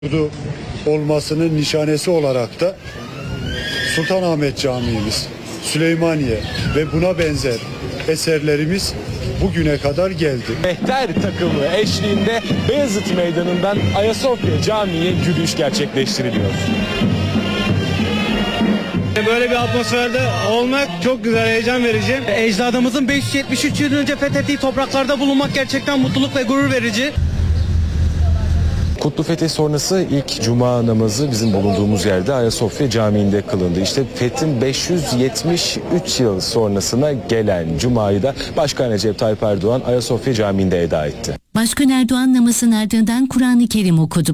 yurdu olmasının nişanesi olarak da Sultanahmet Camii'miz, Süleymaniye ve buna benzer eserlerimiz bugüne kadar geldi. Mehter takımı eşliğinde Beyazıt Meydanı'ndan Ayasofya Camii'ye yürüyüş gerçekleştiriliyor. Böyle bir atmosferde olmak çok güzel, heyecan verici. Ecdadımızın 573 yıl önce fethettiği topraklarda bulunmak gerçekten mutluluk ve gurur verici. Kutlu Fetih sonrası ilk cuma namazı bizim bulunduğumuz yerde Ayasofya Camii'nde kılındı. İşte fethin 573 yıl sonrasına gelen cumayı da Başkan Recep Tayyip Erdoğan Ayasofya Camii'nde eda etti. Başkan Erdoğan namazın ardından Kur'an-ı Kerim okudu.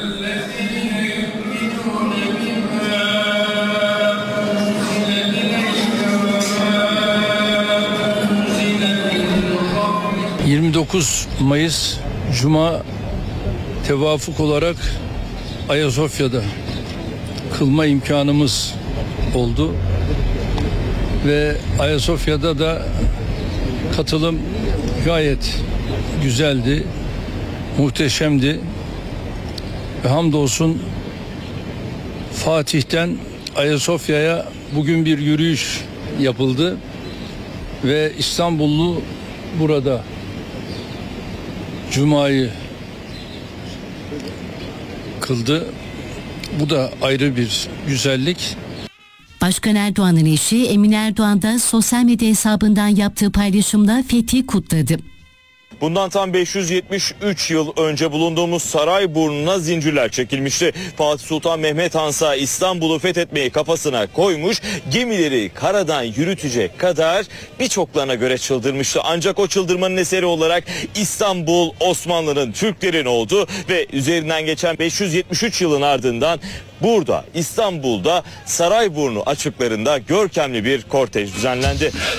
...29 Mayıs Cuma tevafuk olarak Ayasofya'da kılma imkanımız oldu. Ve Ayasofya'da da katılım gayet güzeldi, muhteşemdi. Ve hamdolsun Fatih'ten Ayasofya'ya bugün bir yürüyüş yapıldı. Ve İstanbullu burada Cuma'yı kıldı. Bu da ayrı bir güzellik. Başkan Erdoğan'ın eşi Emine Erdoğan da sosyal medya hesabından yaptığı paylaşımla fethi kutladı. Bundan tam 573 yıl önce bulunduğumuz Sarayburnu'na zincirler çekilmişti. Fatih Sultan Mehmet Hansa İstanbul'u fethetmeyi kafasına koymuş, gemileri karadan yürütecek kadar birçoklarına göre çıldırmıştı. Ancak o çıldırmanın eseri olarak İstanbul Osmanlı'nın, Türklerin oldu ve üzerinden geçen 573 yılın ardından burada İstanbul'da Sarayburnu açıklarında görkemli bir kortej düzenlendi.